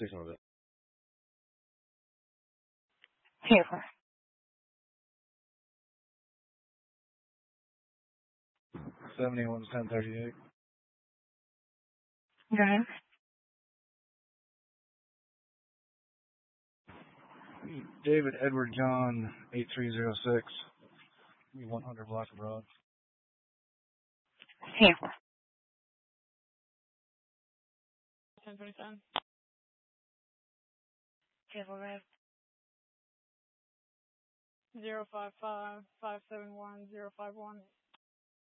say some of it. Here. 71-1038. Go ahead. David Edward John 8306. 100 block of road. Here. 1027. Here, go ahead. 055-571-051.